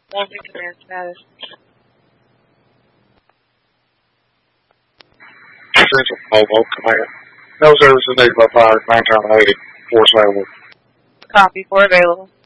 Won't be command status. Central Mobile Command. No services needed by fire, maintain 80, force available. Copy, 4 available.